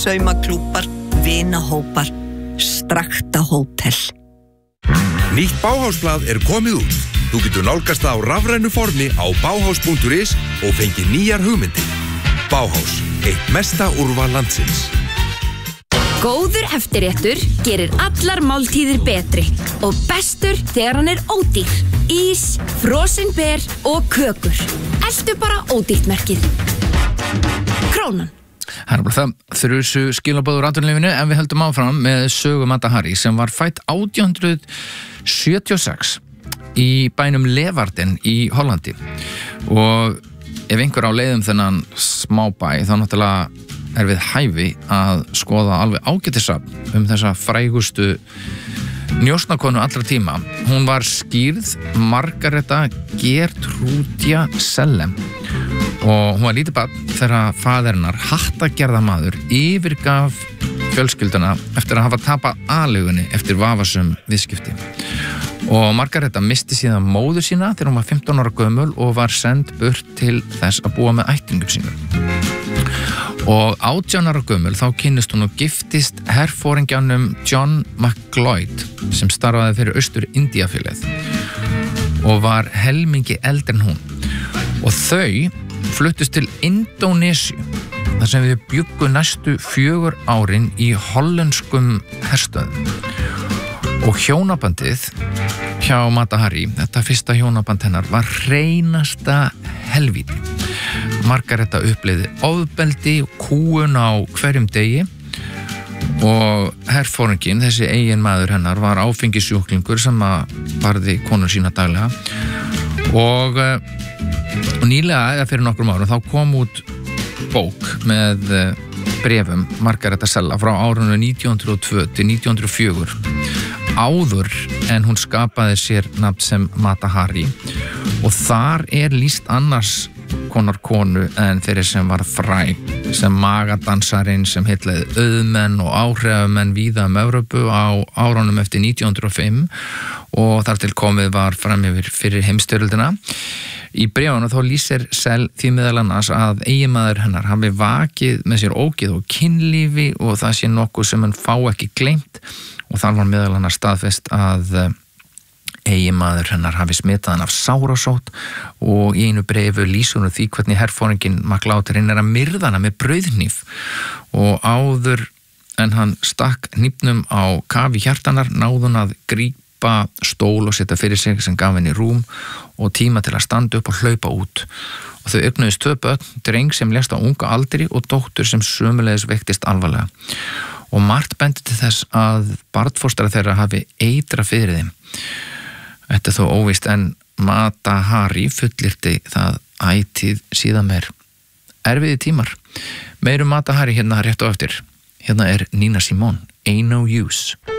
saumaklúbbar, vinahópar, Strakta hótel. Nýtt Bauhausblað komið út. Þú getur nálgast það á rafrænu formi á bauhaus.is og fengið nýjar hugmyndir. Bauhaus, eitt mesta úrval landsins. Góður eftirréttur gerir allar máltíðir betri og bestur þegar hann ódýr. Ís, frosin ber og kökur. Eltu bara ódýrt-merkið. Krónan. Það bara það þrusu skilaboð úr atvinnulífinu en við höldum áfram með sögu Mata Hari sem var fædd 1876 í bænum Leeuwarden í Hollandi og ef einhver á leiðum þennan smábæ þá náttúrulega við hæfi að skoða alveg ágætisafn þessa frægustu njósnakonu allra tíma. Hún var skírð Margareta Gertrúdia Sellem og hún var lítið barn þegar faðirinnar hattagerðamaður yfirgaf fjölskylduna eftir að hafa tapað aleigunni eftir vafasöm viðskipti. Og Margareta misti síðan móður sína þegar hún var 15 ára gömul og var send burt til þess að búa með ættingum sínum. Og 18 ára gömul þá kynnist hún og giftist herforingjanum John McLeod sem starfaði fyrir Austur-Indíafélagið og var helmingi eldri en hún. Og þau fluttust til Indónesíu þar sem við bjuggu næstu 4 árin í hollenskum herstöðum. Og hjónabandið hjá Mata Hari, þetta fyrsta hjónaband hennar, var hreinasta helvíti. Margareta upplifði ofbeldi og kúgun á hverjum degi og herforinginn, þessi eiginmaður hennar, var áfengissjúklingur sem að barði konur sína daglega og nýlega, eða fyrir nokkrum árum, þá kom út bók með bréfum Margareta Sella frá árunum 1902 til 1904 áður en hún skapaði sér nafn sem Mata Hari og þar lýst annars konar konu en þeirri sem var fræg sem magadansarinn sem heitlaði auðmenn og áhrifamenn víða Evrópu á árunum eftir 1905 og þar til komið var fram yfir fyrir heimsstyrjöldina. Í bréfunum þá lýsir Sell því meðal annars að eiginmaður hennar hafi vakið með sér ógeð og kynlífi og það sé nokkuð sem hann fá ekki gleymt og þar var meðal annars staðfest að eiginmaður hennar hafi smitað hann af sárasótt og í einu bréfi lýsir hún því hvernig herforinginn McLeod reynir að myrða hana með brauðhníf og áður en hann stakk hnífnum á kaf í hjartanar náði hún að grípa stól og setja fyrir sig sem gaf henni rúm og tíma til að standa upp og hlaupa út og þau eignuðust 2 börn, dreng sem lést á unga aldri og dóttur sem sömuleiðis veiktist alvarlega og margt bendi til þess að barnfóstra þeirra hafi eitrað fyrir þeim. Þetta þó óvíst en Mata Hari fullyrti það ætíð síðan meir. Erfiði tímar. Meirum Mata Hari hérna rétt á eftir. Hérna Nina Simone, Ain't No Use.